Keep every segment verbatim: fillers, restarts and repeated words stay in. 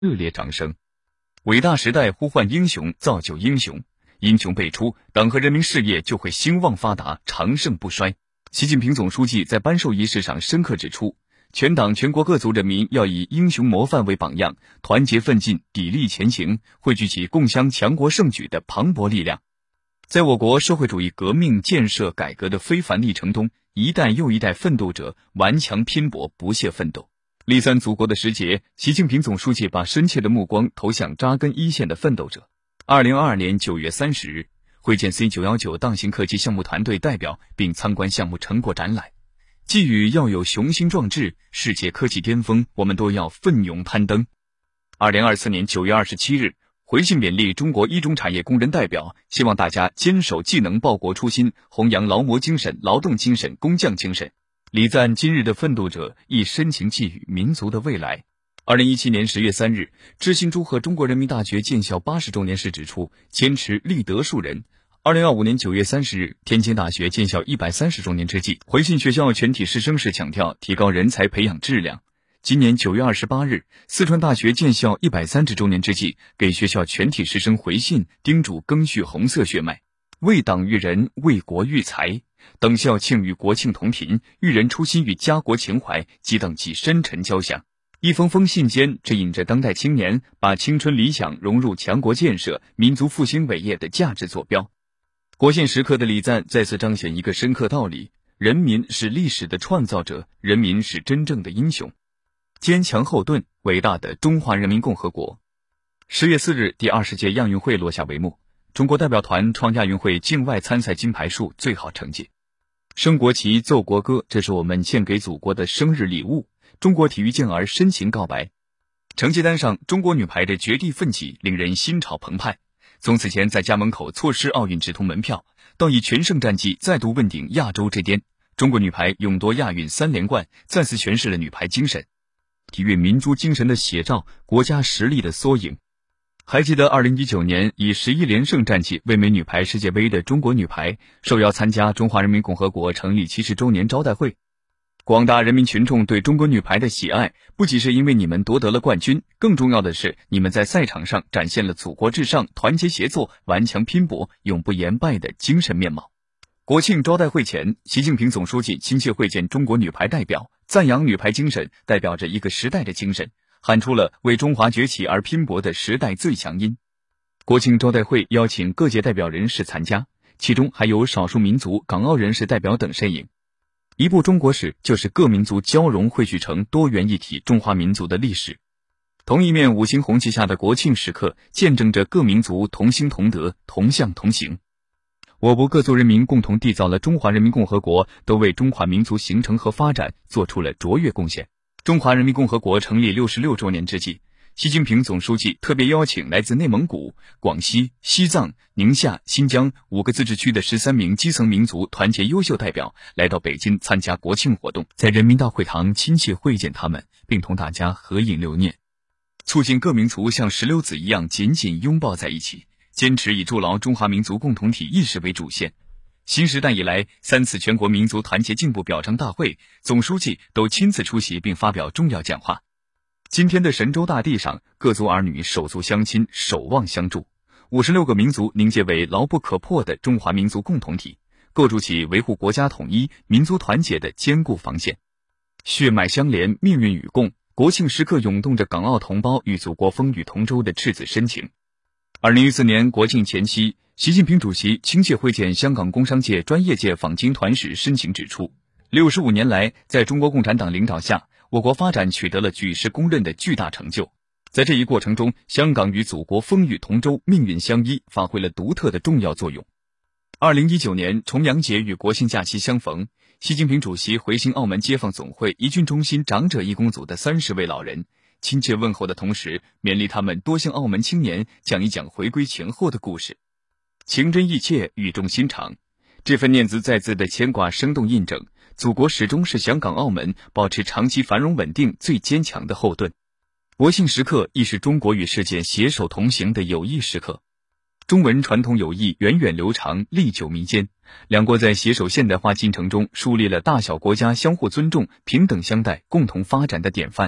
热烈掌声。伟大时代呼唤英雄，造就英雄，英雄辈出，党和人民事业就会兴旺发达，长盛不衰。习近平总书记在颁授仪式上深刻指出，全党全国各族人民要以英雄模范为榜样，团结奋进，砥砺前行，汇聚起共襄强国盛举的磅礴力量。在我国社会主义革命建设改革的非凡历程中，一代又一代奋斗者顽强拼搏，不懈奋斗。立三祖国的时节，习近平总书记把深切的目光投向扎根一线的奋斗者。二零二二年九月三十日，会见 C 九一九 大型客机项目团队代表，并参观项目成果展览。寄语要有雄心壮志，世界科技巅峰，我们都要奋勇攀登。二零二四年九月二十七日，回信勉励中国一中产业工人代表，希望大家坚守技能报国初心，弘扬劳模精神、劳动精神、工匠精神，礼赞今日的奋斗者，亦深情寄予民族的未来。二零一七年十月三日，知新祝贺中国人民大学建校八十周年时指出，坚持立德树人。二零二五年九月三十日，天津大学建校一百三十周年之际，回信学校全体师生时强调提高人才培养质量。今年九月二十八日，四川大学建校一百三十周年之际，给学校全体师生回信，叮嘱赓续红色血脉，为党育人，为国育才。等校庆与国庆同频，育人初心与家国情怀激荡起深沉交响。一封封信间指引着当代青年把青春理想融入强国建设、民族复兴伟业的价值坐标。国庆时刻的礼赞再次彰显一个深刻道理：人民是历史的创造者，人民是真正的英雄。坚强后盾，伟大的中华人民共和国。十月四日，第二十届亚运会落下帷幕，中国代表团创亚运会境外参赛金牌数最好成绩。升国旗、奏国歌，这是我们献给祖国的生日礼物。中国体育健儿深情告白。成绩单上，中国女排的绝地奋起令人心潮澎湃。从此前在家门口错失奥运直通门票，到以全胜战绩再度问鼎亚洲之巅，中国女排勇夺亚运三连冠，再次诠释了女排精神。体育民族精神的写照，国家实力的缩影。还记得二零一九年以十一连胜战绩卫冕女排世界杯的中国女排，受邀参加中华人民共和国成立七十周年招待会。广大人民群众对中国女排的喜爱，不仅是因为你们夺得了冠军，更重要的是你们在赛场上展现了祖国至上、团结协作、顽强拼搏、永不言败的精神面貌。国庆招待会前，习近平总书记亲切会见中国女排代表，赞扬女排精神代表着一个时代的精神，喊出了为中华崛起而拼搏的时代最强音。国庆招待会邀请各界代表人士参加，其中还有少数民族、港澳人士代表等身影。一部中国史，就是各民族交融汇聚成多元一体中华民族的历史。同一面五星红旗下的国庆时刻，见证着各民族同心同德、同向同行。我国各族人民共同缔造了中华人民共和国，都为中华民族形成和发展做出了卓越贡献。中华人民共和国成立六十六周年之际，习近平总书记特别邀请来自内蒙古、广西、西藏、宁夏、新疆五个自治区的十三名基层民族团结优秀代表来到北京参加国庆活动，在人民大会堂亲切会见他们，并同大家合影留念，促进各民族像石榴籽一样紧紧拥抱在一起，坚持以筑牢中华民族共同体意识为主线。新时代以来，三次全国民族团结进步表彰大会，总书记都亲自出席并发表重要讲话。今天的神州大地上，各族儿女手足相亲，守望相助，五十六个民族凝结为牢不可破的中华民族共同体，构筑起维护国家统一、民族团结的坚固防线。血脉相连，命运与共，国庆时刻涌动着港澳同胞与祖国风雨同舟的赤子深情。二零一四年国庆前夕，习近平主席亲切会见香港工商界、专业界访京团时深情指出，六十五年来，在中国共产党领导下，我国发展取得了举世公认的巨大成就。在这一过程中，香港与祖国风雨同舟、命运相依，发挥了独特的重要作用。二零一九年重阳节与国庆假期相逢，习近平主席回信澳门街坊总会一郡中心长者义工组的三十位老人，亲切问候的同时，勉励他们多向澳门青年讲一讲回归前后的故事，情真意切，语重心长。这份念兹在兹的牵挂生动印证，祖国始终是香港澳门保持长期繁荣稳定最坚强的后盾。国庆时刻亦是中国与世界携手同行的友谊时刻。中文传统友谊源远流长，历久弥坚，两国在携手现代化进程中树立了大小国家相互尊重、平等相待、共同发展的典范。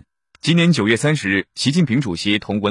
今年九月三十日，习近平主席同文